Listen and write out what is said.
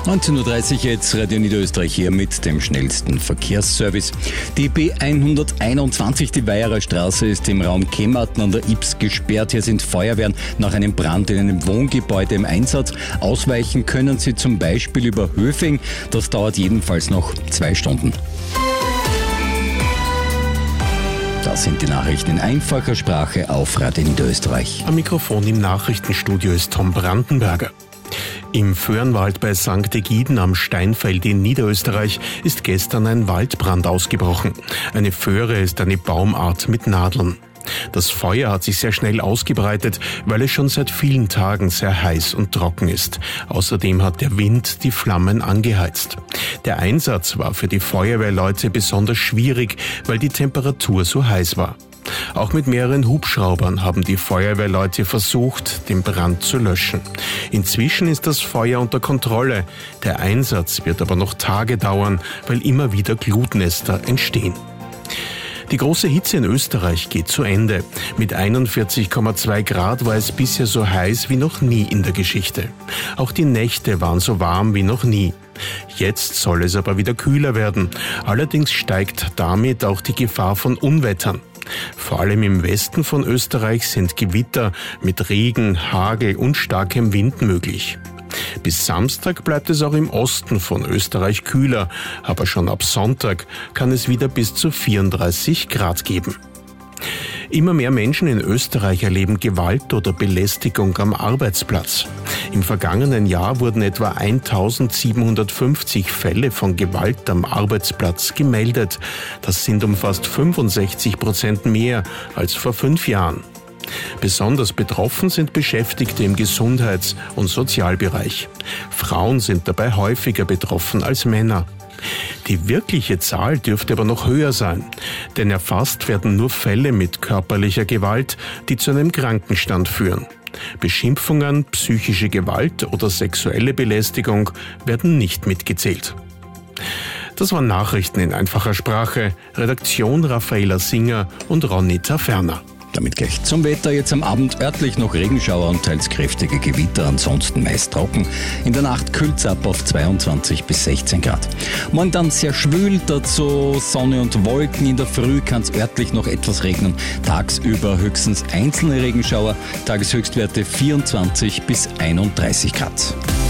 19.30 Uhr jetzt, Radio Niederösterreich hier mit dem schnellsten Verkehrsservice. Die B121, die Weiherer Straße, ist im Raum Kemmerten an der Ybbs gesperrt. Hier sind Feuerwehren nach einem Brand in einem Wohngebäude im Einsatz. Ausweichen können Sie zum Beispiel über Höfing. Das dauert jedenfalls noch 2 Stunden. Das sind die Nachrichten in einfacher Sprache auf Radio Niederösterreich. Am Mikrofon im Nachrichtenstudio ist Tom Brandenberger. Im Föhrenwald bei St. Egiden am Steinfeld in Niederösterreich ist gestern ein Waldbrand ausgebrochen. Eine Föhre ist eine Baumart mit Nadeln. Das Feuer hat sich sehr schnell ausgebreitet, weil es schon seit vielen Tagen sehr heiß und trocken ist. Außerdem hat der Wind die Flammen angeheizt. Der Einsatz war für die Feuerwehrleute besonders schwierig, weil die Temperatur so heiß war. Auch mit mehreren Hubschraubern haben die Feuerwehrleute versucht, den Brand zu löschen. Inzwischen ist das Feuer unter Kontrolle. Der Einsatz wird aber noch Tage dauern, weil immer wieder Glutnester entstehen. Die große Hitze in Österreich geht zu Ende. Mit 41,2 Grad war es bisher so heiß wie noch nie in der Geschichte. Auch die Nächte waren so warm wie noch nie. Jetzt soll es aber wieder kühler werden. Allerdings steigt damit auch die Gefahr von Unwettern. Vor allem im Westen von Österreich sind Gewitter mit Regen, Hagel und starkem Wind möglich. Bis Samstag bleibt es auch im Osten von Österreich kühler, aber schon ab Sonntag kann es wieder bis zu 34 Grad geben. Immer mehr Menschen in Österreich erleben Gewalt oder Belästigung am Arbeitsplatz. Im vergangenen Jahr wurden etwa 1750 Fälle von Gewalt am Arbeitsplatz gemeldet. Das sind um fast 65% mehr als vor 5 Jahren. Besonders betroffen sind Beschäftigte im Gesundheits- und Sozialbereich. Frauen sind dabei häufiger betroffen als Männer. Die wirkliche Zahl dürfte aber noch höher sein, denn erfasst werden nur Fälle mit körperlicher Gewalt, die zu einem Krankenstand führen. Beschimpfungen, psychische Gewalt oder sexuelle Belästigung werden nicht mitgezählt. Das waren Nachrichten in einfacher Sprache. Redaktion Raffaela Singer und Ronny Taferner. Damit gleich zum Wetter. Jetzt am Abend örtlich noch Regenschauer und teils kräftige Gewitter, ansonsten meist trocken. In der Nacht kühlt es ab auf 22 bis 16 Grad. Morgen dann sehr schwül, dazu Sonne und Wolken. In der Früh kann es örtlich noch etwas regnen. Tagsüber höchstens einzelne Regenschauer. Tageshöchstwerte 24 bis 31 Grad.